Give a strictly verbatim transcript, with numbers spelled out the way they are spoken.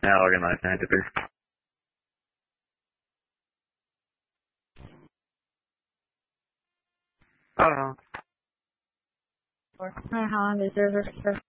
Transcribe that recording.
now organized ninety-three. Oh. Hi, Holland, is yours or